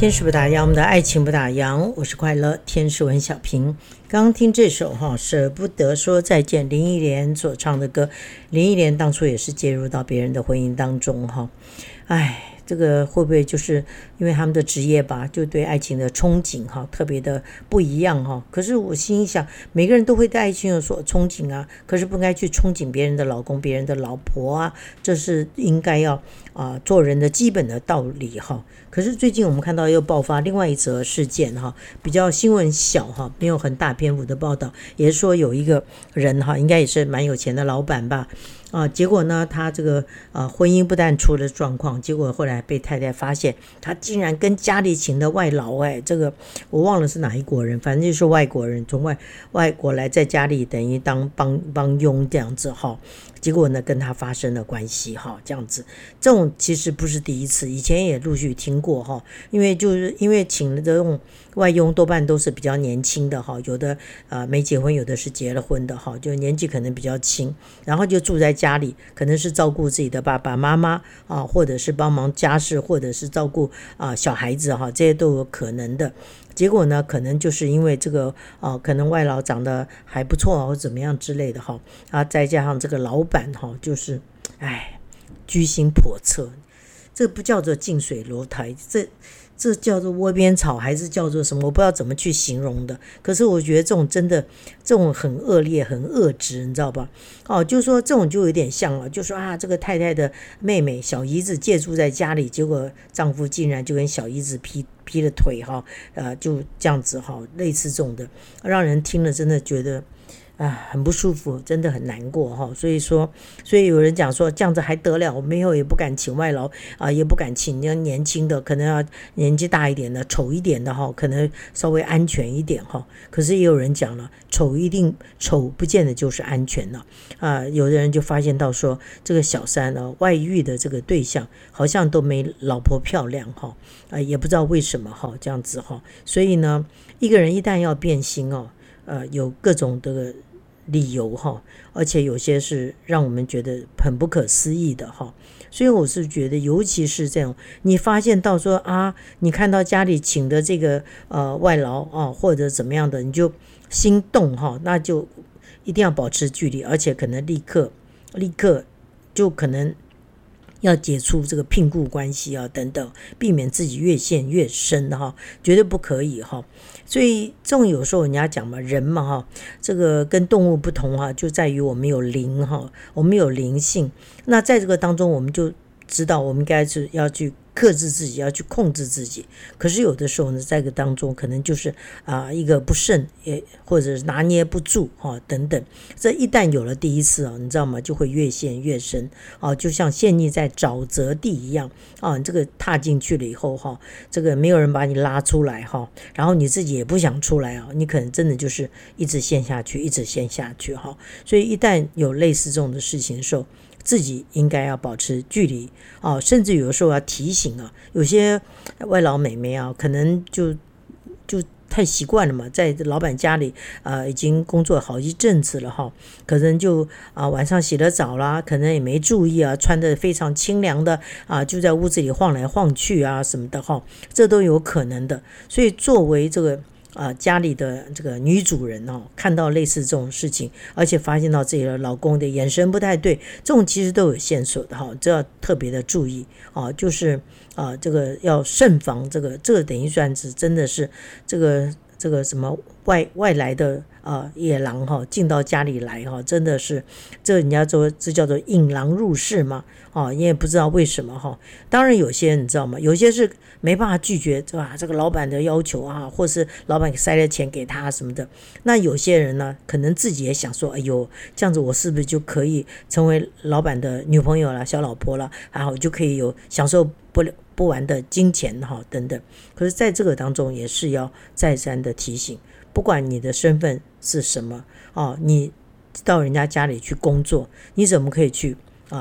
天使不打烊，我们的爱情不打烊，我是快乐天使文小平。刚刚听这首舍不得说再见，林忆莲所唱的歌。林忆莲当初也是介入到别人的婚姻当中这个会不会就是因为他们的职业吧，就对爱情的憧憬特别的不一样可是我心想，每个人都会对爱情有所憧憬啊，可是不该去憧憬别人的老公、别人的老婆啊，这是应该要做人的基本的道理可是最近我们看到又爆发另外一则事件比较新闻小没有很大篇幅的报道，也是说有一个人应该也是蛮有钱的老板吧。结果呢，他这个婚姻不但出了状况，结果后来被太太发现，他竟然跟家里请的外劳这个我忘了是哪一国人，反正就是外国人，从外国来在家里等于当帮佣这样子结果呢跟他发生了关系这样子。这种其实不是第一次，以前也陆续听过因为请的这种外佣多半都是比较年轻的有的没结婚，有的是结了婚的就年纪可能比较轻，然后就住在家里，可能是照顾自己的爸爸妈妈或者是帮忙家事，或者是照顾小孩子这些都有可能的。结果呢，可能就是因为这个可能外劳长得还不错或怎么样之类的再加上这个老板就是居心叵测，这不叫做近水楼台，这叫做窝边草还是叫做什么，我不知道怎么去形容的。可是我觉得这种真的这种很恶劣很恶质，你知道吧就是说这种就有点像了，就说这个太太的妹妹小姨子借住在家里，结果丈夫竟然就跟小姨子劈了腿就这样子类似这种的，让人听了真的觉得很不舒服，真的很难过所以有人讲说这样子还得了，我们以后也不敢请外劳也不敢请年轻的，可能要年纪大一点的，丑一点的可能稍微安全一点可是也有人讲了，丑不见得就是安全了有的人就发现到说，这个小三外遇的这个对象好像都没老婆漂亮也不知道为什么这样子所以呢，一个人一旦要变心有各种的理由而且有些是让我们觉得很不可思议的所以我是觉得，尤其是这种你发现到说你看到家里请的这个外劳或者怎么样的，你就心动那就一定要保持距离，而且可能立刻就可能要解除这个聘雇关系等等，避免自己越陷越深绝对不可以所以这种有时候人家讲嘛，人嘛这个跟动物不同就在于我们有灵我们有灵性。那在这个当中，我们就知道我们应该是要去克制自己，要去控制自己。可是有的时候呢，在这个当中可能就是一个不慎，或者是拿捏不住等等。这一旦有了第一次你知道吗，就会越陷越深就像陷溺在沼泽地一样你这个踏进去了以后这个没有人把你拉出来然后你自己也不想出来你可能真的就是一直陷下去，一直陷下去所以一旦有类似这种的事情的时候，自己应该要保持距离甚至有的时候要提醒有些外劳美眉可能就太习惯了嘛，在老板家里已经工作好一阵子了可能就晚上洗了澡啦，可能也没注意穿得非常清凉的就在屋子里晃来晃去什么的这都有可能的。所以作为这个家里的这个女主人看到类似这种事情，而且发现到自己的老公的眼神不太对，这种其实都有线索的这要特别的注意就是这个要慎防这个等于算是真的是这个什么外来的野狼进到家里来真的是这人家说这叫做引狼入室嘛你也不知道为什么当然有些你知道吗，有些是没办法拒绝这个老板的要求或是老板塞了钱给他什么的。那有些人呢，可能自己也想说，哎呦，这样子我是不是就可以成为老板的女朋友了、小老婆了，然后就可以有享受不完的金钱等等。可是在这个当中也是要再三的提醒，不管你的身份是什么你到人家家里去工作，你怎么可以去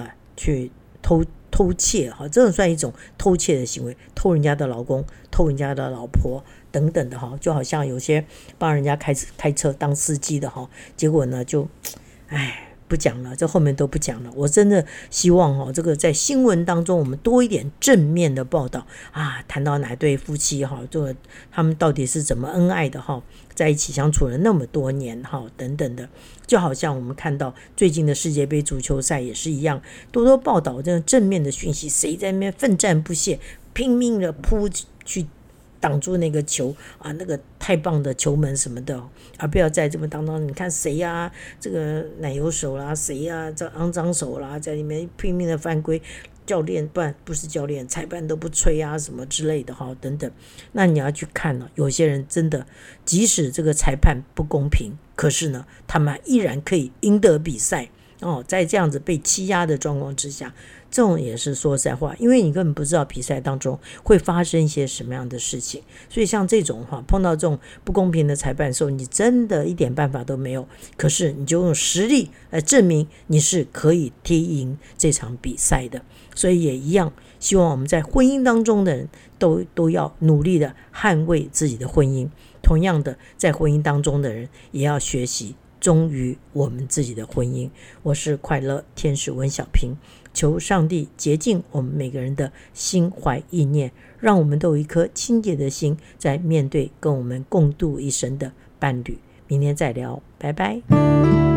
偷窃这种算一种偷窃的行为，偷人家的老公，偷人家的老婆等等的就好像有些帮人家开车当司机的结果呢就不讲了，这后面都不讲了。我真的希望这个在新闻当中我们多一点正面的报道啊，谈到哪对夫妻这个他们到底是怎么恩爱的在一起相处了那么多年等等的，就好像我们看到最近的世界杯足球赛也是一样，多多报道这个正面的讯息，谁在那边奋战不懈，拼命的扑去挡住那个球啊，那个太棒的球门什么的，而不要在这么当中，你看谁啊，这个奶油手啦，谁啊，这肮脏手啦，在里面拼命的犯规，教练不是教练，裁判都不吹啊，什么之类的等等。那你要去看有些人真的，即使这个裁判不公平，可是呢，他们依然可以赢得比赛在这样子被欺压的状况之下。这种也是说实在话，因为你根本不知道比赛当中会发生一些什么样的事情，所以像这种碰到这种不公平的裁判的时候，你真的一点办法都没有，可是你就用实力来证明你是可以踢赢这场比赛的。所以也一样，希望我们在婚姻当中的人都要努力的捍卫自己的婚姻，同样的在婚姻当中的人也要学习忠于我们自己的婚姻。我是快乐天使温小平，求上帝洁净我们每个人的心怀意念，让我们都有一颗清洁的心，在面对跟我们共度一生的伴侣。明天再聊，拜拜。